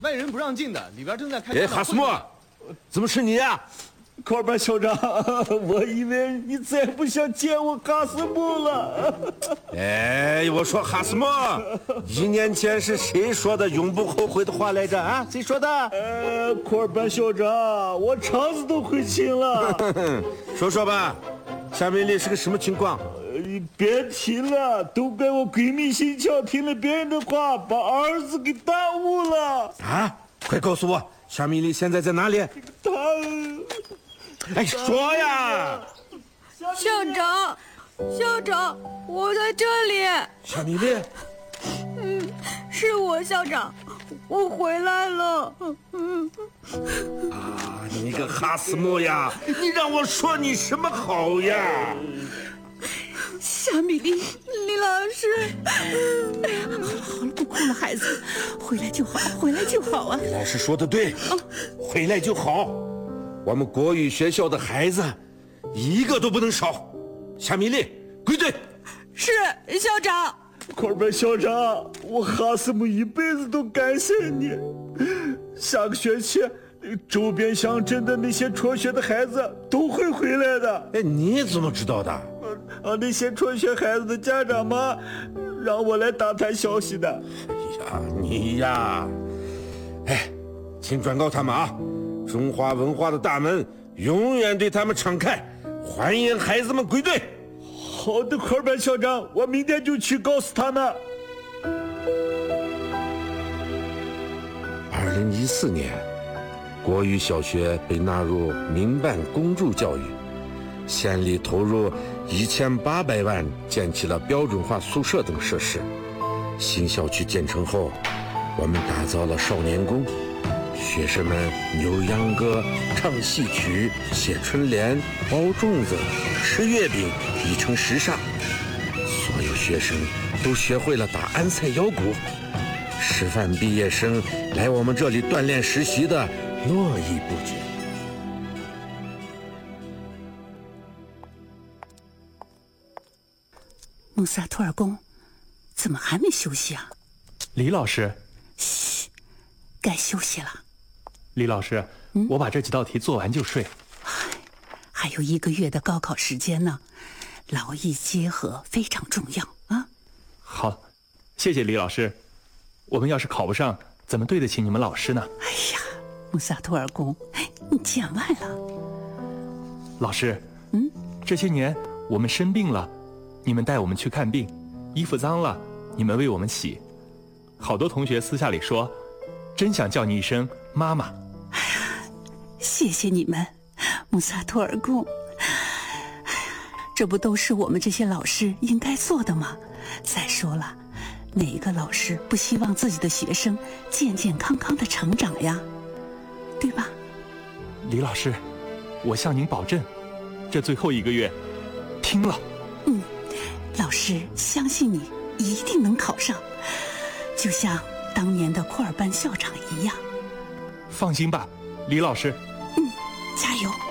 外人不让进的，里边正在开。 哎，哈斯莫，怎么是你呀？ 科尔班校长，我以为你再不想见我哈斯莫了。 哎，我说哈斯莫，1年前是谁说的永不后悔的话来着？啊，谁说的？ 科尔班校长，我肠子都悔青了。 说说吧，夏美丽是个什么情况？ 别提了，都怪我鬼迷心窍，听了别人的话，把儿子给耽误了。 啊，快告诉我，夏米丽现在在哪里？ 他， 哎，说呀！ 校长，我在这里。 夏米丽， 是我，校长，我回来了。 啊，你个哈斯莫呀，你让我说你什么好呀？ 夏米丽，李老师， 好了，不哭了，孩子，回来就好，回来就好啊！ 李老师说的对，回来就好。我们国语学校的孩子，一个都不能少。夏米丽，归队。 是校长。 科尔班校长，我哈斯姆一辈子都感谢你。下个学期，周边乡镇的那些辍学的孩子都会回来的。 哎，你怎么知道的？ 那些辍学孩子的家长们让我来打探消息的。 哎呀，你呀，哎，请转告他们啊，中华文化的大门永远对他们敞开，欢迎孩子们归队。 好的，科尔班校长，我明天就去告诉他们。 2014年，国语小学被纳入民办公助教育，县里投入1800万建起了标准化宿舍等设施。新校区建成后，我们打造了少年宫，学生们扭秧歌、唱戏曲、写春联、包粽子、吃月饼已成时尚。所有学生都学会了打安塞腰鼓，师范毕业生来我们这里锻炼实习的络绎不绝。 穆萨托尔公，怎么还没休息啊？ 李老师， 嘘，该休息了。 李老师，我把这几道题做完就睡。 还有1个月的高考时间呢，劳逸结合非常重要啊。 好，谢谢李老师。我们要是考不上，怎么对得起你们老师呢？ 哎呀，穆萨托尔公，你见外了。 老师，这些年我们生病了，你们带我们去看病；衣服脏了，你们为我们洗。好多同学私下里说，真想叫你一声妈妈。 谢谢你们，穆萨托尔公。这不都是我们这些老师应该做的吗？再说了，哪个老师不希望自己的学生健健康康的成长呀？对吧？ 李老师，我向您保证，这最后1个月，拼了！ 老师相信你一定能考上，就像当年的库尔班校长一样。 放心吧，李老师。 加油！